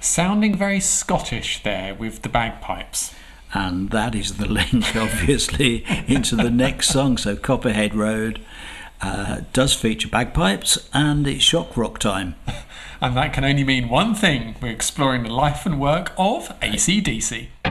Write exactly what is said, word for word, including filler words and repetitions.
Sounding very Scottish there with the bagpipes. And that is the link, obviously, into the next song. So Copperhead Road uh, does feature bagpipes, and it's shock rock time. And that can only mean one thing. We're exploring the life and work of A C D C.